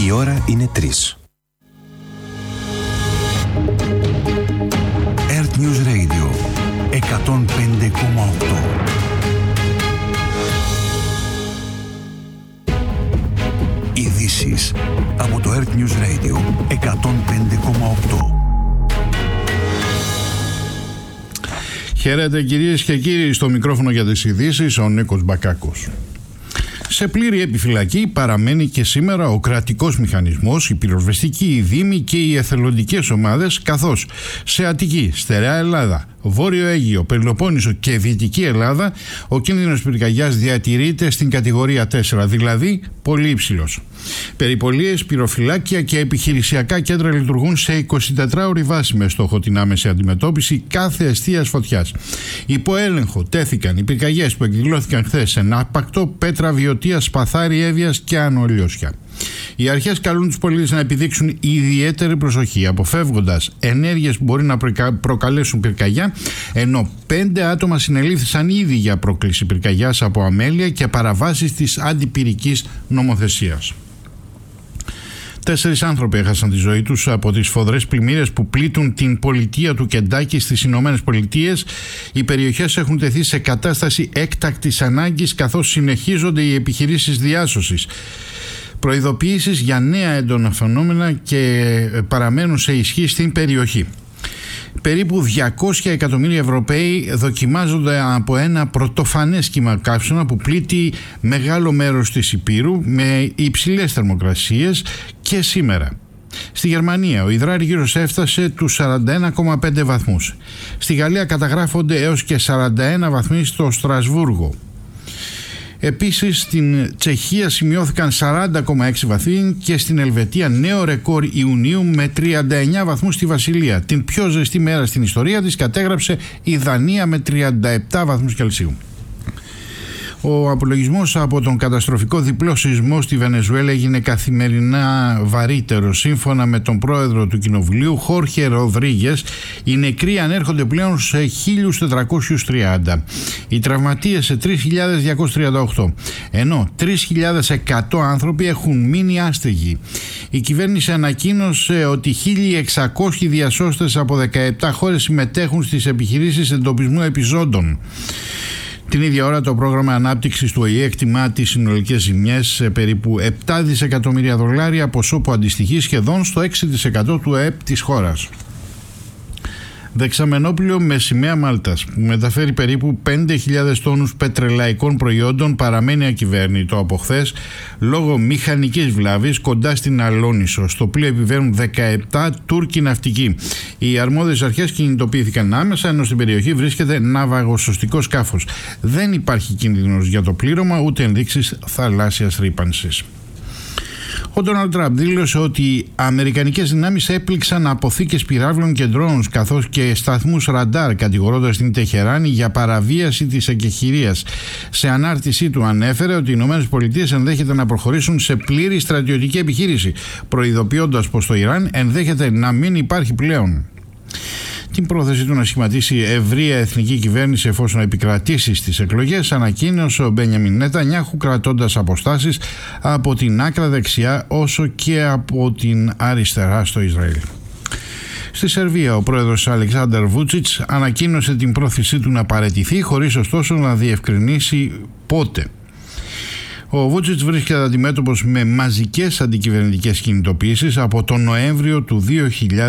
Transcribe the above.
Η ώρα είναι 3. Earth News Radio 105,8. Ειδήσεις από το Earth News Radio 105,8. Χαίρετε κυρίες και κύριοι, στο μικρόφωνο για τις ειδήσεις ο Νίκος Μπακάκος. Σε πλήρη επιφυλακή παραμένει και σήμερα ο κρατικός μηχανισμός, οι πυροσβεστικοί δήμοι και οι εθελοντικές ομάδες, καθώς σε Αττική, Στερεά Ελλάδα, Βόρειο Αίγυο, Πελοπόννησο και Δυτική Ελλάδα ο κίνδυνος πυρκαγιάς διατηρείται στην κατηγορία 4, δηλαδή πολύ υψηλός. Περιπολίες, πυροφυλάκια και επιχειρησιακά κέντρα λειτουργούν σε 24ωρη βάση με στόχο την άμεση αντιμετώπιση κάθε εστίας φωτιάς. Υπό έλεγχο τέθηκαν οι πυρκαγιές που εκδηλώθηκαν χθες σε Ναύπακτο, Πέτρα, Βιωτία, Σπαθάρη, Εύβοιας και Άνω Ηλιώσια. Οι αρχές καλούν τους πολίτες να επιδείξουν ιδιαίτερη προσοχή, αποφεύγοντας ενέργειες που μπορεί να προκαλέσουν πυρκαγιά, ενώ 5 άτομα συνελήφθησαν ήδη για πρόκληση πυρκαγιάς από αμέλεια και παραβάσεις της αντιπυρικής νομοθεσίας. 4 άνθρωποι έχασαν τη ζωή τους από τις σφοδρές πλημμύρες που πλήττουν την πολιτεία του Κεντάκη στις Ηνωμένες Πολιτείες. Οι περιοχές έχουν τεθεί σε κατάσταση έκτακτης ανάγκης, καθώς συνεχίζονται οι επιχειρήσεις διάσωσης. Προειδοποιήσεις για νέα έντονα φαινόμενα και παραμένουν σε ισχύ στην περιοχή. Περίπου 200 εκατομμύρια Ευρωπαίοι δοκιμάζονται από ένα πρωτοφανές κύμα καύσωνα που πλήττει μεγάλο μέρος της Υπήρου με υψηλές θερμοκρασίες και σήμερα. Στη Γερμανία ο υδράργυρος έφτασε τους 41,5 βαθμούς. Στη Γαλλία καταγράφονται έως και 41 βαθμοί στο Στρασβούργο. Επίσης στην Τσεχία σημειώθηκαν 40,6 βαθμοί και στην Ελβετία νέο ρεκόρ Ιουνίου με 39 βαθμούς στη Βασιλεία. Την πιο ζεστή μέρα στην ιστορία της κατέγραψε η Δανία με 37 βαθμούς Κελσίου. Ο απολογισμός από τον καταστροφικό διπλό σεισμό στη Βενεζουέλα έγινε καθημερινά βαρύτερο. Σύμφωνα με τον πρόεδρο του Κοινοβουλίου, Χόρχε Ροδρίγες, οι νεκροί ανέρχονται πλέον σε 1.430. Οι τραυματίες σε 3.238, ενώ 3.100 άνθρωποι έχουν μείνει άστεγοι. Η κυβέρνηση ανακοίνωσε ότι 1.600 διασώστες από 17 χώρες συμμετέχουν στις επιχειρήσεις εντοπισμού επιζώντων. Την ίδια ώρα το πρόγραμμα ανάπτυξης του ΟΗΕ εκτιμά τις συνολικές ζημιές σε περίπου 7 δισεκατομμύρια δολάρια, ποσό που αντιστοιχεί σχεδόν στο 6% του ΕΕΠ της χώρας. Δεξαμενόπλιο με σημαία Μάλτας, που μεταφέρει περίπου 5.000 τόνους πετρελαϊκών προϊόντων, παραμένει ακυβέρνητο από χθες λόγω μηχανικής βλάβης κοντά στην Αλόνισο. Στο πλοίο επιβαίνουν 17 Τούρκοι ναυτικοί. Οι αρμόδιες αρχές κινητοποιήθηκαν άμεσα, ενώ στην περιοχή βρίσκεται ναυαγοσωστικό σκάφος. Δεν υπάρχει κίνδυνος για το πλήρωμα ούτε ενδείξεις θαλάσσιας ρύπανσης. Ο Ντόναλντ Τραμπ δήλωσε ότι οι αμερικανικές δυνάμεις έπληξαν αποθήκες πυράβλων και drones καθώς και σταθμούς ραντάρ, κατηγορώντας την Τεχεράνη για παραβίαση της εκεχηρίας. Σε ανάρτησή του ανέφερε ότι οι ΗΠΑ ενδέχεται να προχωρήσουν σε πλήρη στρατιωτική επιχείρηση, προειδοποιώντας πως το Ιράν ενδέχεται να μην υπάρχει πλέον. Την πρόθεση του να σχηματίσει ευρεία εθνική κυβέρνηση εφόσον επικρατήσει στις εκλογές ανακοίνωσε ο Μπένιαμιν Νετανιάχου, κρατώντας αποστάσεις από την άκρα δεξιά όσο και από την αριστερά στο Ισραήλ. Στη Σερβία ο πρόεδρος Αλεξάνδερ Βούτσιτς ανακοίνωσε την πρόθεσή του να παραιτηθεί, χωρίς ωστόσο να διευκρινίσει πότε. Ο Βούτσιτς βρίσκεται αντιμέτωπος με μαζικές αντικυβερνητικές κινητοποιήσεις από τον Νοέμβριο του 2000.